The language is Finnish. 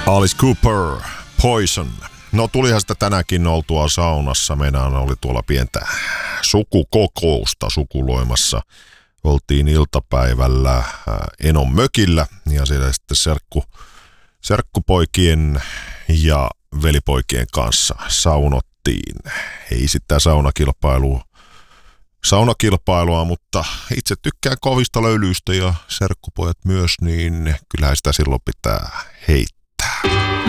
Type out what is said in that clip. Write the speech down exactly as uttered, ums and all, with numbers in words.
Alice Cooper, Poison. No tulihan sitä tänäänkin oltua saunassa. Meidän oli tuolla pientä sukukokousta sukuloimassa. Oltiin iltapäivällä Enon mökillä ja siellä sitten serkku, serkkupoikien ja velipoikien kanssa saunottiin. Ei sitä saunakilpailua, saunakilpailua, mutta itse tykkään kovista löylyistä ja serkkupojat myös, niin kyllähän sitä silloin pitää heittää.